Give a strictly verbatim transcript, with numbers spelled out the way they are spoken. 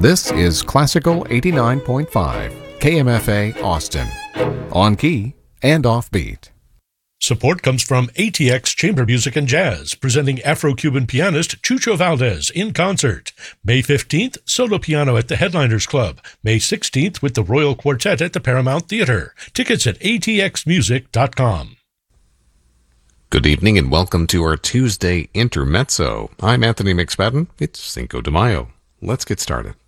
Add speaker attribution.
Speaker 1: This is Classical eighty-nine point five, K M F A Austin. On key and offbeat.
Speaker 2: Support comes from A T X Chamber Music and Jazz, presenting Afro-Cuban pianist Chucho Valdez in concert. May fifteenth, solo piano at the Headliners Club. May sixteenth, with the Royal Quartet at the Paramount Theater. Tickets at A T X music dot com.
Speaker 3: Good evening and welcome to our Tuesday Intermezzo. I'm Anthony McSpadden. It's Cinco de Mayo. Let's get started.